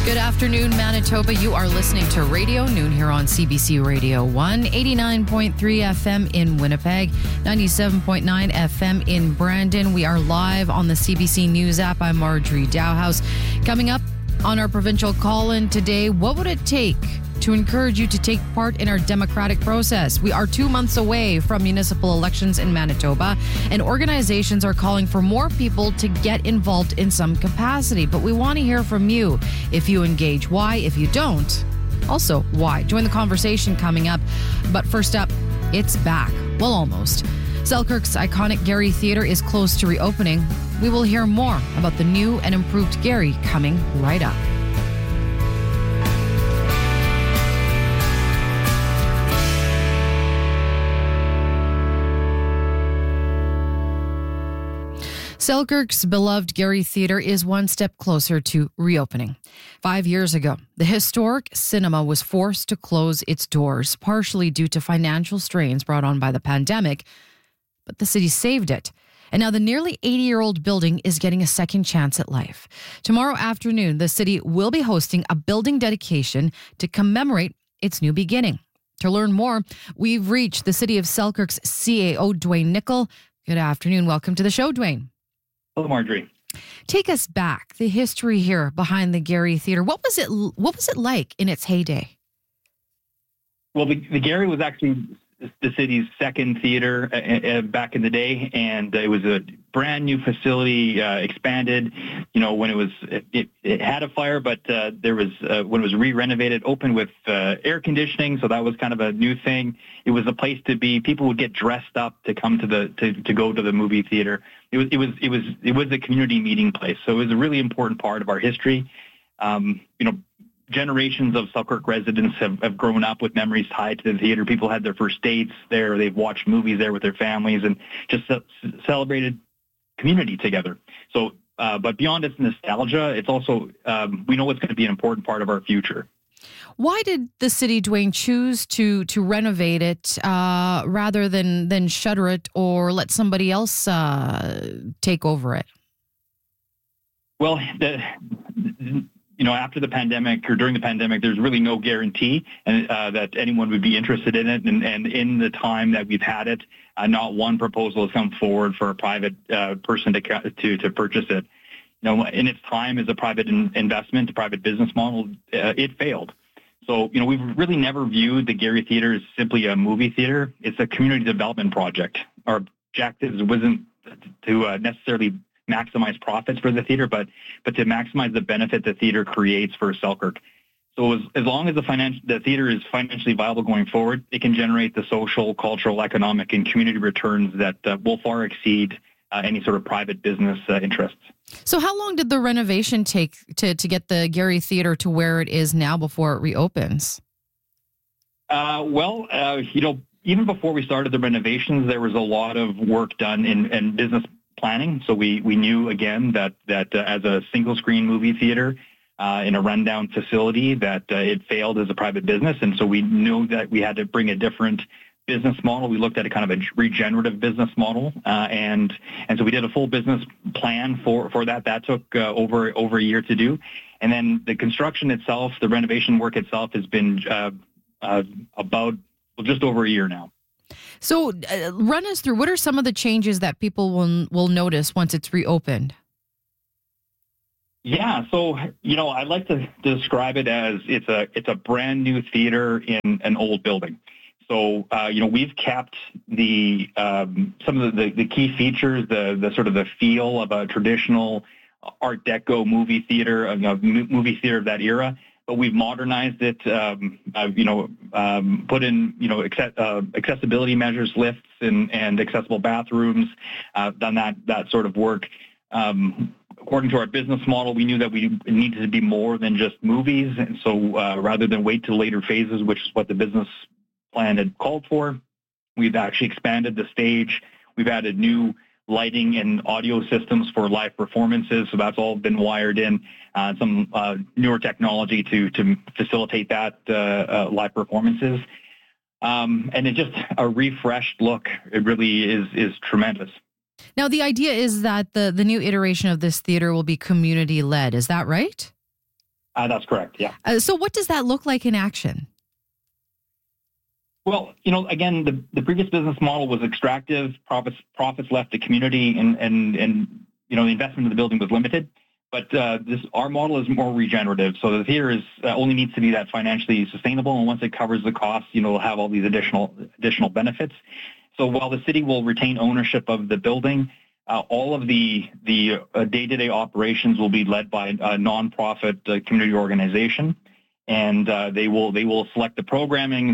Good afternoon, Manitoba. You are listening to Radio Noon here on CBC Radio 1, 89.3 FM in Winnipeg, 97.9 FM in Brandon. We are live on the CBC News app. I'm Marjorie Dowhouse. Coming up on our provincial call-in today, what would it take to encourage you to take part in our democratic process? We are 2 months away from municipal elections in Manitoba, and organizations are calling for more people to get involved in some capacity. But we want to hear from you. If you engage, why? If you don't, also why? Join the conversation coming up. But first up, it's back. Well, almost. Selkirk's iconic Gehry Theatre is close to reopening. We will hear more about the new and improved Gehry coming right up. Selkirk's beloved Gehry Theatre is one step closer to reopening. 5 years ago, the historic cinema was forced to close its doors, partially due to financial strains brought on by the pandemic, but the city saved it. And now the nearly 80-year-old building is getting a second chance at life. Tomorrow afternoon, the city will be hosting a building dedication to commemorate its new beginning. To learn more, we've reached the City of Selkirk's CAO, Dwayne Nicol. Good afternoon. Welcome to the show, Dwayne. Hello, Marjorie. Take us back, the history here behind the Gehry Theatre. What was it like in its heyday? Well, the Gehry was actually the city's second theater back in the day, and it was a brand new facility, expanded. You know, when it had a fire, but there was when it was re-renovated, opened with air conditioning, so that was kind of a new thing. It was a place to be. People would get dressed up to come to go to the movie theater. It was a community meeting place, so it was a really important part of our history. Generations of Selkirk residents have grown up with memories tied to the theater. People had their first dates there. They've watched movies there with their families and just celebrated community together. So, but beyond its nostalgia, it's also, we know it's going to be an important part of our future. Why did the city, Dwayne, choose to renovate it rather than shutter it or let somebody else take over it? Well, after the pandemic or during the pandemic, there's really no guarantee that anyone would be interested in it. And in the time that we've had it, not one proposal has come forward for a private person to purchase it. In its time as a private investment, a private business model, it failed. So, we've really never viewed the Gehry Theatre as simply a movie theater. It's a community development project. Our objective wasn't to necessarily maximize profits for the theater, but to maximize the benefit the theater creates for Selkirk. So as long as the theater is financially viable going forward, it can generate the social, cultural, economic, and community returns that will far exceed any sort of private business interests. So how long did the renovation take to get the Gehry Theatre to where it is now before it reopens? Even before we started the renovations, there was a lot of work done in business planning. So we knew again that as a single screen movie theater in a rundown facility that it failed as a private business, and so we knew that we had to bring a different business model. We looked at a kind of a regenerative business model, and so we did a full business plan for that. That took over a year to do, and then the construction itself, the renovation work itself, has been about just over a year now. So run us through, what are some of the changes that people will notice once it's reopened? Yeah, so, I'd like to describe it as it's a brand new theater in an old building. So, we've kept some of the key features, the sort of the feel of a traditional Art Deco movie theater, movie theater of that era. But we've modernized it, put in, accessibility measures, lifts and accessible bathrooms, done that sort of work. According to our business model, we knew that we needed to be more than just movies. And so rather than wait till later phases, which is what the business plan had called for, we've actually expanded the stage. We've added new lighting and audio systems for live performances, so that's all been wired in. Some newer technology to facilitate that live performances, and it's just a refreshed look. It really is tremendous. Now, the idea is that the new iteration of this theater will be community led. Is that right? That's correct, yeah. So what does that look like in action? Well, again, the previous business model was extractive. Profits left the community, and the investment in the building was limited. But our model is more regenerative. So the theater only needs to be that financially sustainable, and once it covers the costs, it'll have all these additional benefits. So while the city will retain ownership of the building, all of the day-to-day operations will be led by a nonprofit community organization. And they will select the programming.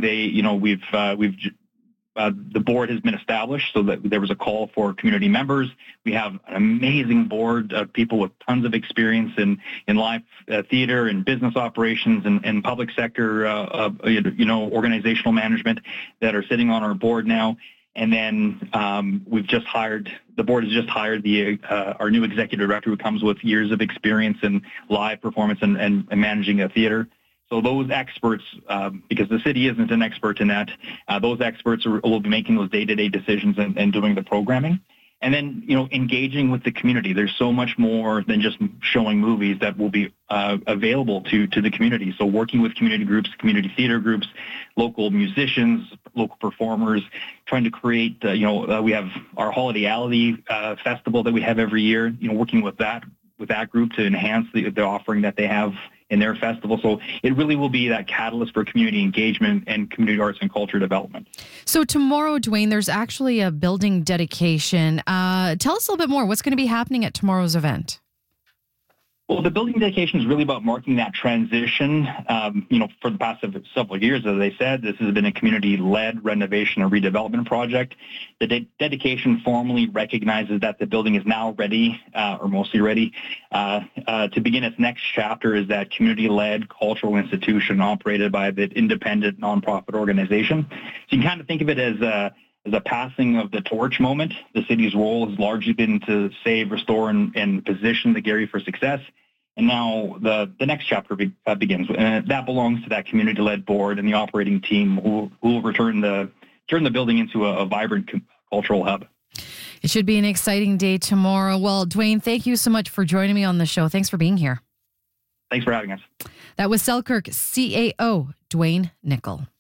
The board has been established, so that there was a call for community members. We have an amazing board of people with tons of experience in live theater and business operations and public sector, organizational management that are sitting on our board now. And then the board has just hired our new executive director, who comes with years of experience in live performance and managing a theater. So those experts, because the city isn't an expert in that, those experts will be making those day-to-day decisions and doing the programming. And then, engaging with the community. There's so much more than just showing movies that will be available to the community. So working with community groups, community theater groups, local musicians, local performers, trying to create, we have our Holiday Alley festival that we have every year, working with that group to enhance the offering that they have in their festival. So it really will be that catalyst for community engagement and community arts and culture development. So tomorrow, Dwayne, there's actually a building dedication. Tell us a little bit more. What's going to be happening at tomorrow's event? Well, the building dedication is really about marking that transition. For the past several years, as I said, this has been a community-led renovation and redevelopment project. The dedication formally recognizes that the building is now ready, or mostly ready, to begin its next chapter as that community-led cultural institution operated by the independent nonprofit organization. So you can kind of think of it as a passing of the torch moment. The city's role has largely been to save, restore, and position the Gehry for success. And now the next chapter begins, and that belongs to that community-led board and the operating team who will turn the building into a vibrant cultural hub. It should be an exciting day tomorrow. Well, Dwayne, thank you so much for joining me on the show. Thanks for being here. Thanks for having us. That was Selkirk CAO Dwayne Nicol.